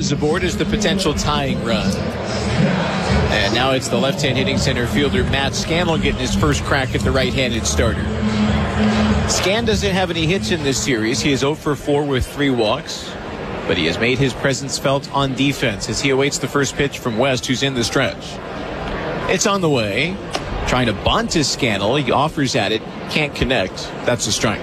runs aboard as the potential tying run. And now it's the left-hand hitting center fielder Matt Scannell getting his first crack at the right-handed starter. Scan doesn't have any hits in this series. He is 0 for 4 with 3 walks. But he has made his presence felt on defense as he awaits the first pitch from West, who's in the stretch. It's on the way. Trying to bunt is Scannell. He offers at it. Can't connect. That's a strike.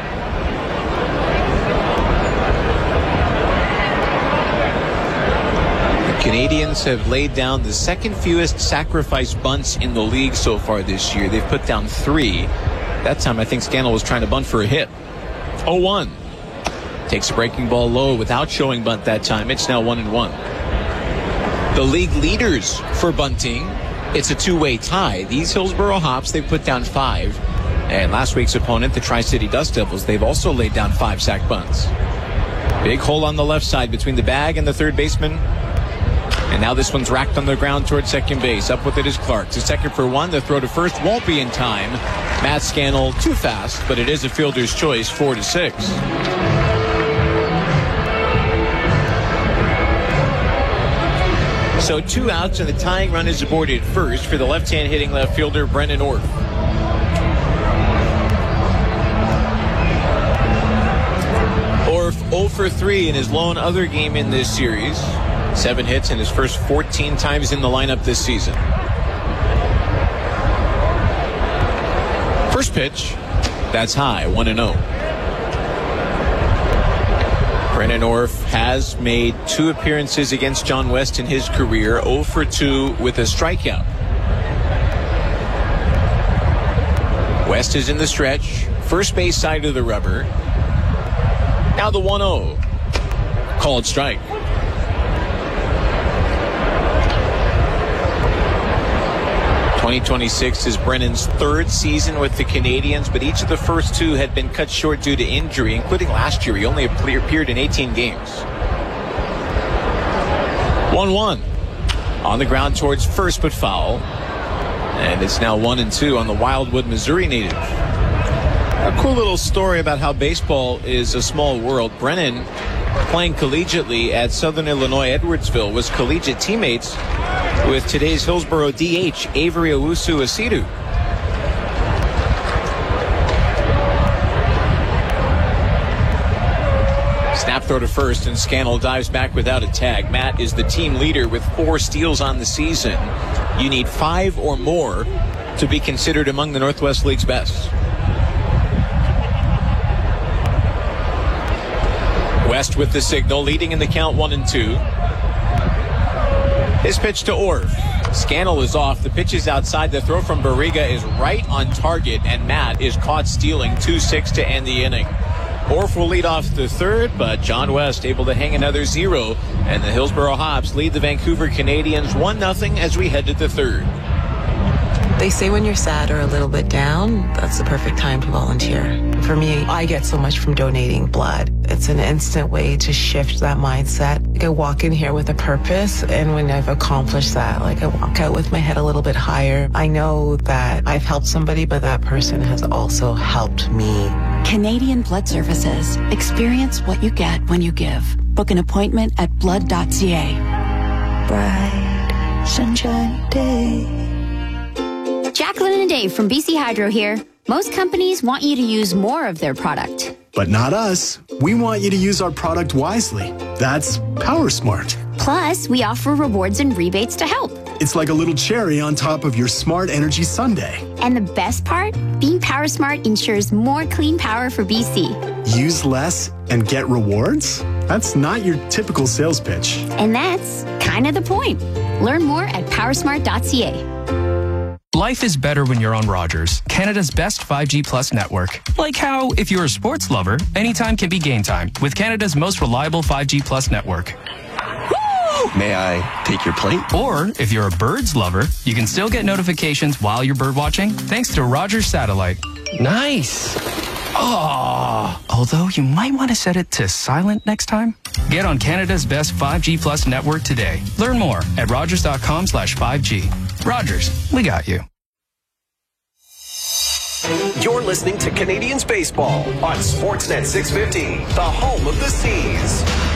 The Canadians have laid down the second fewest sacrifice bunts in the league so far this year. They've put down 3. That time I think Scannell was trying to bunt for a hit. 0-1. Takes a breaking ball low without showing bunt that time. It's now 1-1. The league leaders for bunting. It's a two-way tie. These Hillsboro Hops, they put down 5. And last week's opponent, the Tri-City Dust Devils, they've also laid down 5 sack bunts. Big hole on the left side between the bag and the third baseman. And now this one's racked on the ground towards second base. Up with it is Clark. To second for 1. The throw to first won't be in time. Matt Scannell too fast, but it is a fielder's choice, 4-6. So 2 outs and the tying run is aborted first for the left-hand hitting left fielder Brennan Orth. Orth 0 for 3 in his lone other game in this series. 7 hits in his first 14 times in the lineup this season. First pitch, that's high, 1-0. Brennan Orth has made 2 appearances against John West in his career, 0 for 2 with a strikeout. West is in the stretch, first base side of the rubber. Now the 1-0, called strike. 2026 is Brennan's 3rd season with the Canadians, but each of the first 2 had been cut short due to injury, including last year. He only appeared in 18 games. 1-1. On the ground towards first, but foul. And it's now 1-2 on the Wildwood, Missouri native. A cool little story about how baseball is a small world. Brennan, playing collegiately at Southern Illinois Edwardsville, was collegiate teammates with today's Hillsboro DH, Avery Owusu-Asidu. Snap throw to first, and Scannell dives back without a tag. Matt is the team leader with 4 steals on the season. You need 5 or more to be considered among the Northwest League's best. West with the signal, leading in the count 1-2. His pitch to Orth. Scannell is off. The pitch is outside. The throw from Barriga is right on target, and Matt is caught stealing. 2-6 to end the inning. Orth will lead off the third, but John West able to hang another 0, and the Hillsboro Hops lead the Vancouver Canadians 1-0 as we head to the third. They say when you're sad or a little bit down, that's the perfect time to volunteer. For me, I get so much from donating blood. It's an instant way to shift that mindset. I walk in here with a purpose, and when I've accomplished that, I walk out with my head a little bit higher. I know that I've helped somebody, but that person has also helped me. Canadian Blood Services. Experience what you get when you give. Book an appointment at blood.ca. Bright sunshine day. Jacqueline and Dave from BC Hydro here. Most companies want you to use more of their product. But not us. We want you to use our product wisely. That's PowerSmart. Plus, we offer rewards and rebates to help. It's like a little cherry on top of your Smart Energy sundae. And the best part? Being PowerSmart ensures more clean power for BC. Use less and get rewards? That's not your typical sales pitch. And that's kind of the point. Learn more at powersmart.ca. Life is better when you're on Rogers, Canada's best 5G Plus network. Like how, if you're a sports lover, anytime can be game time with Canada's most reliable 5G Plus network. May I take your plate? Or, if you're a birds lover, you can still get notifications while you're bird watching thanks to Rogers Satellite. Nice. Oh, although you might want to set it to silent next time. Get on Canada's best 5G Plus network today. Learn more at rogers.com/5G. Rogers, we got you. You're listening to Canadians Baseball on Sportsnet 650, the home of the Seas.